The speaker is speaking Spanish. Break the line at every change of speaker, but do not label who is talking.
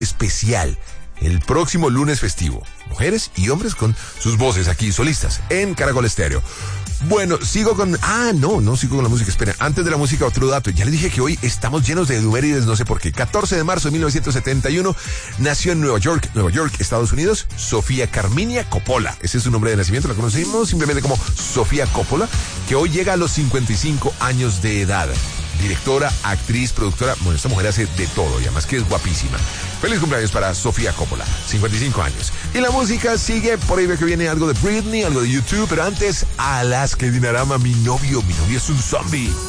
especial el próximo lunes festivo. Mujeres y hombres con sus voces aquí, solistas, en Caracol Estéreo. Bueno, sigo con... no sigo con la música. Espera, antes de la música, otro dato. Ya les dije que hoy estamos llenos de efemérides, no sé por qué. 14 de marzo de 1971 nació en Nueva York, Estados Unidos, Sofía Carminia Coppola. Ese es su nombre de nacimiento, la conocimos simplemente como Sofía Coppola, que hoy llega a los 55 años de edad. Directora, actriz, productora. Bueno, esta mujer hace de todo y además que es guapísima. Feliz cumpleaños para Sofía Coppola, 55 años. Y la música sigue, por ahí veo que viene algo de Britney, algo de YouTube, pero antes, Alaska y Dinarama, mi novio es un zombie.